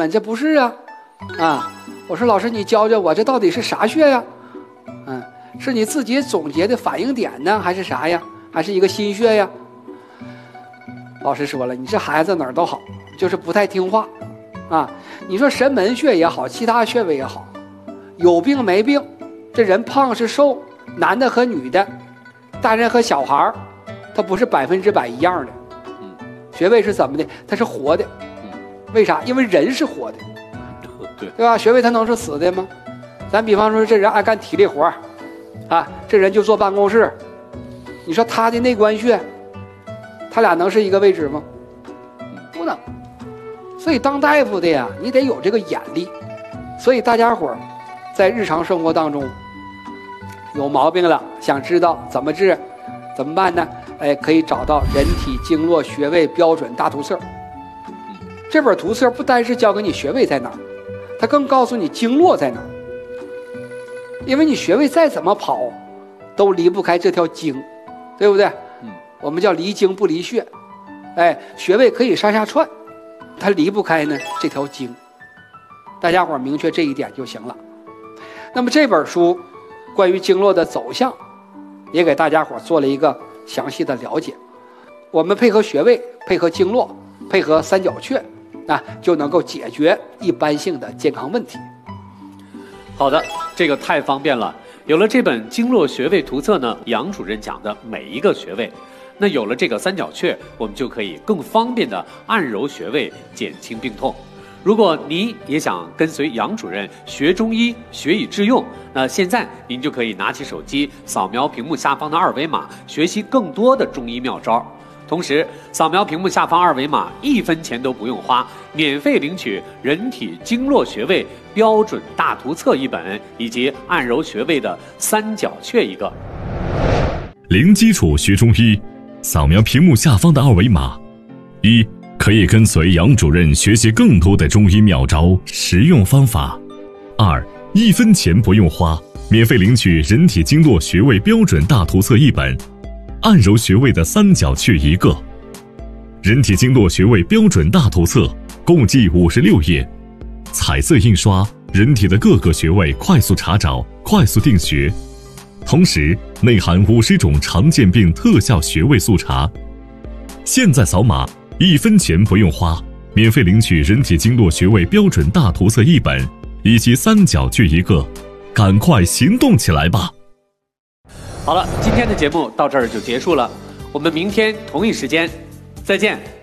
们，这不是啊。我说老师你教教我，这到底是啥穴呀？是你自己总结的反应点呢，还是啥呀？还是一个心穴呀？老师说了，你这孩子哪儿都好，就是不太听话你说神门穴也好，其他穴位也好，有病没病，这人胖是瘦，男的和女的，大人和小孩，它不是100%一样的。穴位是怎么的？它是活的。为啥？因为人是活的，对吧？穴位它能是死的吗？咱比方说这人爱干体力活这人就坐办公室，你说他的内关穴，他俩能是一个位置吗？不能。所以当大夫的呀，你得有这个眼力。所以大家伙在日常生活当中有毛病了，想知道怎么治，怎么办呢？可以找到《人体经络穴位标准大图册》。这本图册不单是教给你穴位在哪儿，它更告诉你经络在哪儿。因为你穴位再怎么跑，都离不开这条经，对不对？我们叫离经不离穴。穴位可以上下串，它离不开呢这条经。大家伙明确这一点就行了。那么这本书关于经络的走向，也给大家伙做了一个详细的了解。我们配合穴位，配合经络，配合三角穴，就能够解决一般性的健康问题。 好的，这个太方便了。有了这本经络穴位图册呢，杨主任讲的每一个穴位，那有了这个三角穴，我们就可以更方便的按揉穴位，减轻病痛。如果您也想跟随杨主任学中医，学以致用，那现在您就可以拿起手机，扫描屏幕下方的二维码，学习更多的中医妙招。同时，扫描屏幕下方二维码，1分钱都不用花，免费领取《人体经络穴位标准大图册》1本，以及按揉穴位的三角穴1个。 零基础学中医，扫描屏幕下方的二维码。1. 可以跟随杨主任学习更多的中医妙招、实用方法。2. 1分钱不用花，免费领取《人体经络穴位标准大图册》1本。按揉穴位的三角穴1个。人体经络穴位标准大图册共计56页，彩色印刷，人体的各个穴位快速查找，快速定穴。同时内含50种常见病特效穴位速查。现在扫码，1分钱不用花，免费领取人体经络穴位标准大图册1本，以及三角穴1个。赶快行动起来吧！ 好了，今天的节目到这儿就结束了，我们明天同一时间再见。